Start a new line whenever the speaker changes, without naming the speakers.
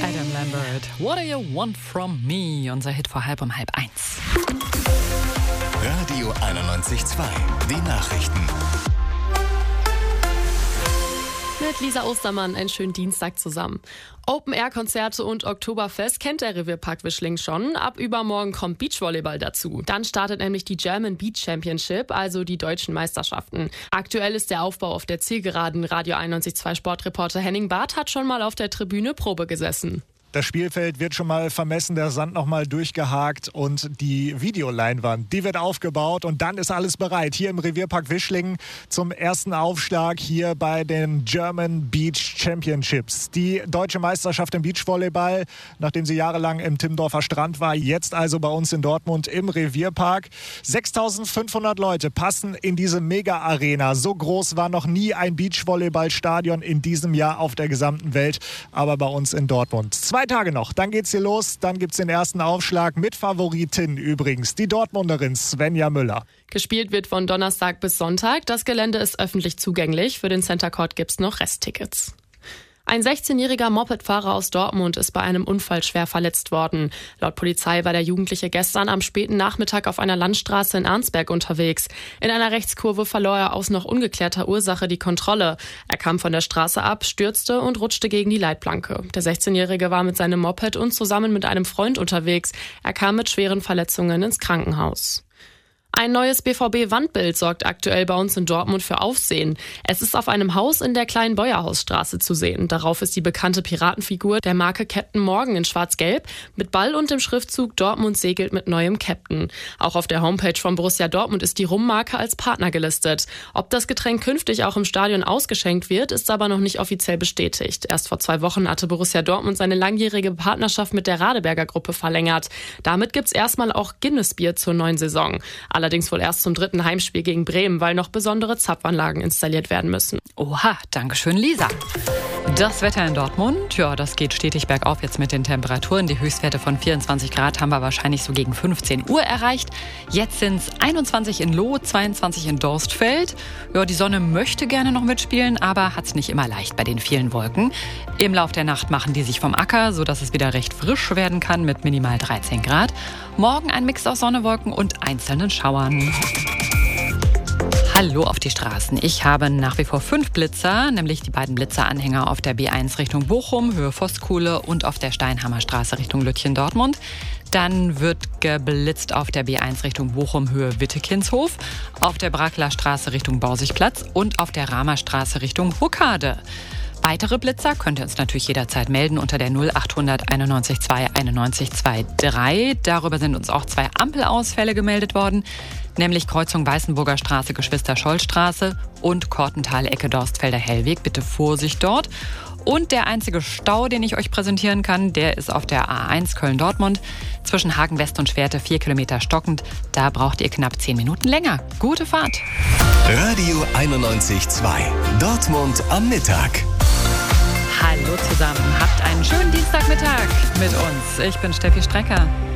Adam Lambert, What Do You Want From Me? Unser Hit vor 1:30.
Radio 91.2, die Nachrichten.
Mit Lisa Ostermann einen schönen Dienstag zusammen. Open-Air-Konzerte und Oktoberfest kennt der Revierpark Wischling schon. Ab übermorgen kommt Beachvolleyball dazu. Dann startet nämlich die German Beach Championship, also die deutschen Meisterschaften. Aktuell ist der Aufbau auf der Zielgeraden. Radio 91.2 Sportreporter Henning Barth hat schon mal auf der Tribüne Probe gesessen.
Das Spielfeld wird schon mal vermessen, der Sand noch mal durchgehakt und die Videoleinwand, die wird aufgebaut und dann ist alles bereit. Hier im Revierpark Wischlingen zum ersten Aufschlag hier bei den German Beach Championships. Die deutsche Meisterschaft im Beachvolleyball, nachdem sie jahrelang im Timmendorfer Strand war, jetzt also bei uns in Dortmund im Revierpark. 6.500 Leute passen in diese Mega-Arena. So groß war noch nie ein Beachvolleyballstadion in diesem Jahr auf der gesamten Welt, aber bei uns in Dortmund. 2 Tage noch, dann geht's hier los. Dann gibt's den ersten Aufschlag mit Favoritin übrigens, die Dortmunderin Svenja Müller.
Gespielt wird von Donnerstag bis Sonntag. Das Gelände ist öffentlich zugänglich. Für den Center Court gibt's noch Resttickets. Ein 16-jähriger Mopedfahrer aus Dortmund ist bei einem Unfall schwer verletzt worden. Laut Polizei war der Jugendliche gestern am späten Nachmittag auf einer Landstraße in Arnsberg unterwegs. In einer Rechtskurve verlor er aus noch ungeklärter Ursache die Kontrolle. Er kam von der Straße ab, stürzte und rutschte gegen die Leitplanke. Der 16-Jährige war mit seinem Moped und zusammen mit einem Freund unterwegs. Er kam mit schweren Verletzungen ins Krankenhaus. Ein neues BVB-Wandbild sorgt aktuell bei uns in Dortmund für Aufsehen. Es ist auf einem Haus in der kleinen Beuerhausstraße zu sehen. Darauf ist die bekannte Piratenfigur der Marke Captain Morgan in schwarz-gelb mit Ball und dem Schriftzug Dortmund segelt mit neuem Captain. Auch auf der Homepage von Borussia Dortmund ist die Rummarke als Partner gelistet. Ob das Getränk künftig auch im Stadion ausgeschenkt wird, ist aber noch nicht offiziell bestätigt. Erst vor 2 Wochen hatte Borussia Dortmund seine langjährige Partnerschaft mit der Radeberger Gruppe verlängert. Damit gibt's erstmal auch Guinness-Bier zur neuen Saison. Allerdings wohl erst zum 3. Heimspiel gegen Bremen, weil noch besondere Zapfanlagen installiert werden müssen.
Oha, dankeschön Lisa. Das Wetter in Dortmund, ja, das geht stetig bergauf jetzt mit den Temperaturen. Die Höchstwerte von 24 Grad haben wir wahrscheinlich so gegen 15 Uhr erreicht. Jetzt sind es 21 in Loh, 22 in Dorstfeld. Ja, die Sonne möchte gerne noch mitspielen, aber hat es nicht immer leicht bei den vielen Wolken. Im Lauf der Nacht machen die sich vom Acker, sodass es wieder recht frisch werden kann mit minimal 13 Grad. Morgen ein Mix aus Sonne, Wolken und einzelnen Schauern. Hallo auf die Straßen. Ich habe nach wie vor 5 Blitzer, nämlich die beiden Blitzeranhänger auf der B1 Richtung Bochum, Höhe Voskuhle und auf der Steinhammerstraße Richtung Lütchen-Dortmund. Dann wird geblitzt auf der B1 Richtung Bochum, Höhe Wittekinshof, auf der Brakeler Straße Richtung Borsigplatz und auf der Ramerstraße Richtung Huckade. Weitere Blitzer könnt ihr uns natürlich jederzeit melden unter der 0800 91 2 91 23. Darüber sind uns auch 2 Ampelausfälle gemeldet worden, nämlich Kreuzung Weißenburger Straße, Geschwister-Scholl-Straße und Kortental-Ecke Dorstfelder Hellweg. Bitte Vorsicht dort. Und der einzige Stau, den ich euch präsentieren kann, der ist auf der A1 Köln-Dortmund. Zwischen Hagen West und Schwerte 4 Kilometer stockend. Da braucht ihr knapp 10 Minuten länger. Gute Fahrt.
Radio 91.2, Dortmund am Mittag.
Hallo zusammen, habt einen schönen Dienstagmittag mit uns. Ich bin Steffi Strecker.